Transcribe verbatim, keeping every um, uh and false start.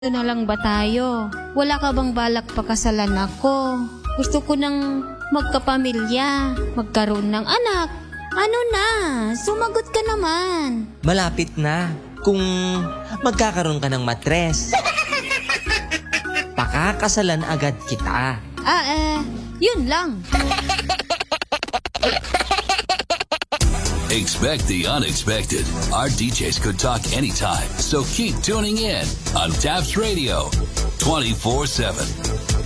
Ito na lang ba tayo? Wala ka bang balak pakasalan ako? Gusto ko nang magkapamilya, magkaroon ng anak. Ano na? Sumagot ka naman. Malapit na. Kung magkakaroon ka ng matres, pakakasalan agad kita. Ah, eh, yun lang. Expect the unexpected. Our D Js could talk anytime, so keep tuning in on Taps Radio twenty-four seven.